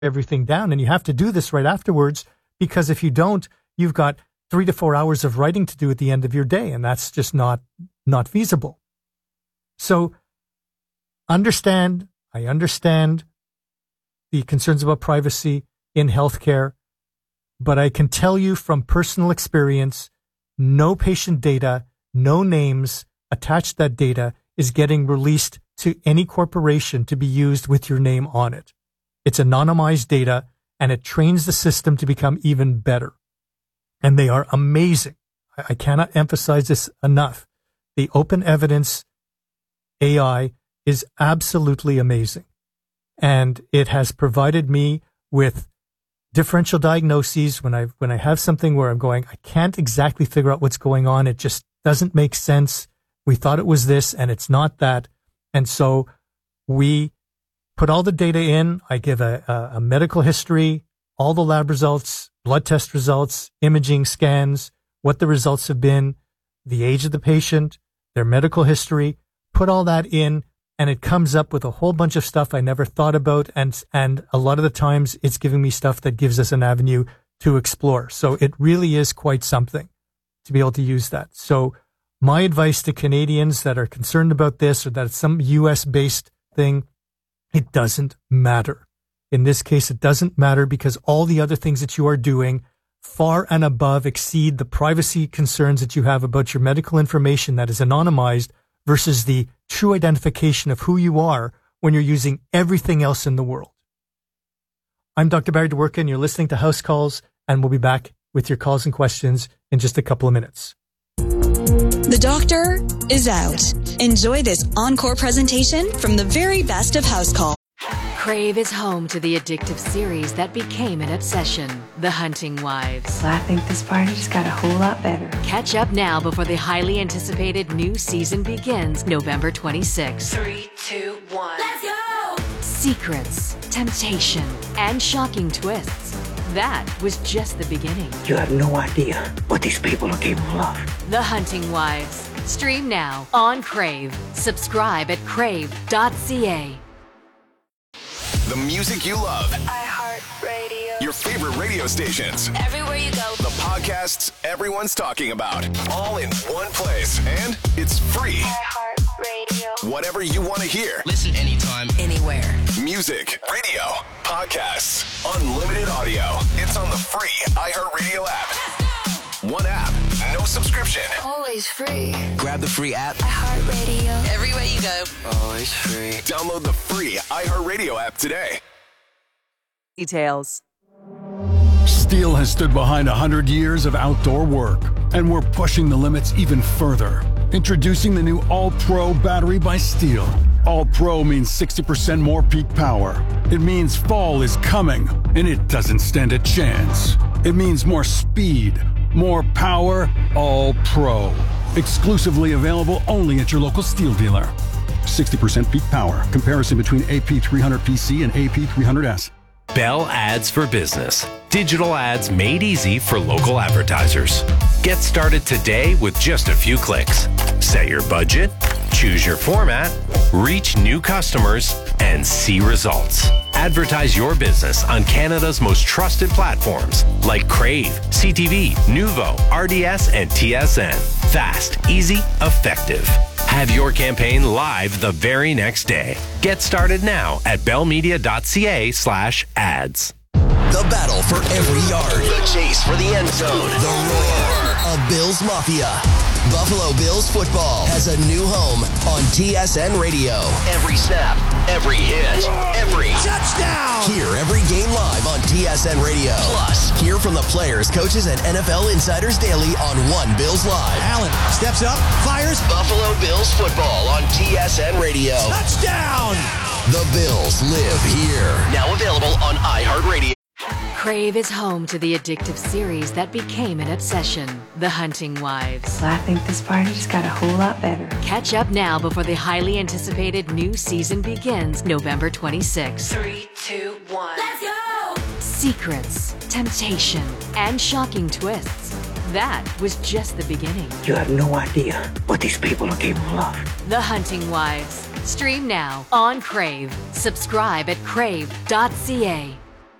everything down. And you have to do this right afterwards, because if you don't, you've got 3 to 4 hours of writing to do at the end of your day. And that's just not feasible. So I understand the concerns about privacy in healthcare, but I can tell you from personal experience, no patient data, no names attached to that data is getting released to any corporation to be used with your name on it. It's anonymized data, and it trains the system to become even better. And they are amazing. I cannot emphasize this enough. The open evidence AI is absolutely amazing. And it has provided me with differential diagnoses when I have something where I'm going, I can't exactly figure out what's going on. It just doesn't make sense. We thought it was this and it's not that. And so we put all the data in. I give a medical history, all the lab results, blood test results, imaging scans, what the results have been, the age of the patient, their medical history, put all that in, and it comes up with a whole bunch of stuff I never thought about. And a lot of the times it's giving me stuff that gives us an avenue to explore. So it really is quite something to be able to use that. So my advice to Canadians that are concerned about this, or that it's some US based thing, it doesn't matter. In this case, it doesn't matter, because all the other things that you are doing far and above exceed the privacy concerns that you have about your medical information that is anonymized versus the true identification of who you are when you're using everything else in the world. I'm Dr. Barry Dworkin, and you're listening to House Calls, and we'll be back with your calls and questions in just a couple of minutes. The doctor is out. Enjoy this encore presentation from the very best of House Call. Crave is home to the addictive series that became an obsession, The Hunting Wives. Well, I think this party just got a whole lot better. Catch up now before the highly anticipated new season begins November 26th. 3, 2, 1. Let's go! Secrets, temptation, and shocking twists. That was just the beginning. You have no idea what these people are capable of. The Hunting Wives. Stream now on Crave. Subscribe at crave.ca. The music you love. iHeartRadio. Your favorite radio stations. Everywhere you go. The podcasts everyone's talking about. All in one place. And it's free. iHeartRadio. Whatever you want to hear. Listen anytime, anywhere. Music, radio, podcasts, unlimited audio. It's on the free iHeartRadio app. One app, no subscription. Always free. grab the free app. iHeartRadio. Everywhere you go. Always free. Download the free iHeartRadio app today. Details. Steel has stood behind 100 years of outdoor work, and we're pushing the limits even further. Introducing the new All-Pro battery by Steel. All-Pro means 60% more peak power. It means fall is coming, and it doesn't stand a chance. It means more speed, more power, All-Pro. Exclusively available only at your local Steel dealer. 60% peak power. Comparison between AP300PC and AP300S. Bell Ads for Business. Digital ads made easy for local advertisers. Get started today with just a few clicks. Set your budget, choose your format, reach new customers, and see results. Advertise your business on Canada's most trusted platforms like Crave, CTV, Nuvo, RDS, and TSN. Fast, easy, effective. Have your campaign live the very next day. Get started now at bellmedia.ca/ads. The battle for every yard. The chase for the end zone. The roar of Bills Mafia. Buffalo Bills football has a new home on TSN Radio. Every snap, every hit, every touchdown. Hear every game live on TSN Radio. Plus, hear from the players, coaches, and NFL insiders daily on One Bills Live. Allen steps up, fires. Buffalo Bills football on TSN Radio. Touchdown. The Bills live here. Now available on iHeartRadio. Crave is home to the addictive series that became an obsession, The Hunting Wives. Well, I think this party just got a whole lot better. Catch up now before the highly anticipated new season begins November 26th. 3, 2, 1. Let's go! Secrets, temptation, and shocking twists. That was just the beginning. You have no idea what these people are capable of. The Hunting Wives. Stream now on Crave. Subscribe at crave.ca.